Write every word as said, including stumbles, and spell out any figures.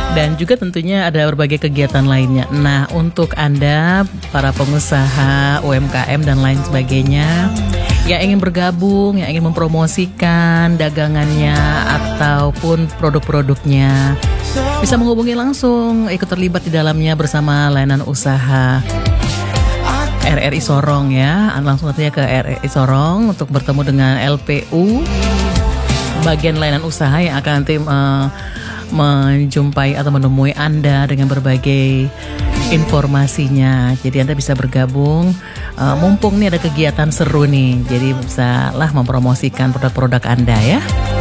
Dan juga tentunya ada berbagai kegiatan lainnya. Nah, untuk Anda, para pengusaha, U M K M dan lain sebagainya yang ingin bergabung, yang ingin mempromosikan dagangannya ataupun produk-produknya, bisa menghubungi langsung, ikut terlibat di dalamnya bersama layanan usaha R R I Sorong ya. Langsung nantinya ke R R I Sorong untuk bertemu dengan L P U, bagian layanan usaha yang akan nanti uh, menjumpai atau menemui Anda dengan berbagai informasinya. Jadi Anda bisa bergabung, uh, mumpung nih ada kegiatan seru nih. Jadi bisa lah mempromosikan produk-produk Anda ya.